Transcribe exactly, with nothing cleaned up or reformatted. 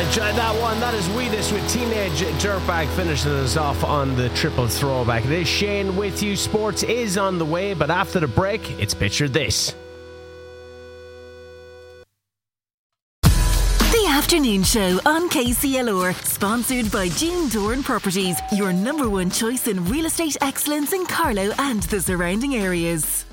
Enjoyed that one. That is Weedus with Teenage Dirtbag finishing us off on the triple throwback. It is Shane with you. Sports is on the way, but after the break, it's Picture This. The Afternoon Show on K C L R, sponsored by June Dorn Properties, your number one choice in real estate excellence in Carlow and the surrounding areas.